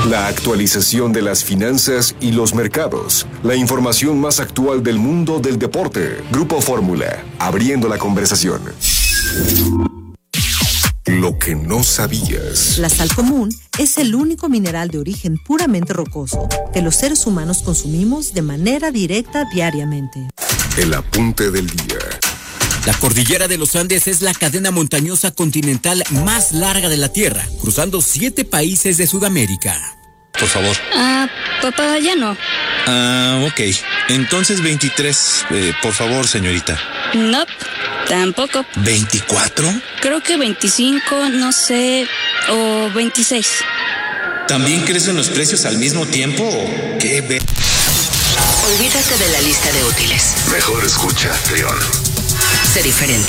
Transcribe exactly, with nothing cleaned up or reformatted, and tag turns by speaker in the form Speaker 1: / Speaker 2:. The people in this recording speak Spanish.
Speaker 1: La actualización de las finanzas y los mercados. La información más actual del mundo del deporte. Grupo Fórmula, abriendo la conversación. Lo que no sabías.
Speaker 2: La sal común es el único mineral de origen puramente rocoso que los seres humanos consumimos de manera directa diariamente.
Speaker 1: El apunte del día.
Speaker 3: La cordillera de los Andes es la cadena montañosa continental más larga de la Tierra, cruzando siete países de Sudamérica.
Speaker 4: Por favor.
Speaker 5: Ah, papá, ya no.
Speaker 4: Ah, ok. Entonces veintitrés, eh, por favor, señorita.
Speaker 5: No, tampoco.
Speaker 4: ¿veinticuatro?
Speaker 5: Creo que veinticinco, no sé, o veintiséis.
Speaker 4: ¿También crecen los precios al mismo tiempo o qué? Ve-
Speaker 6: Olvídate de la lista de útiles.
Speaker 1: Mejor escucha, León.
Speaker 6: Sé diferente.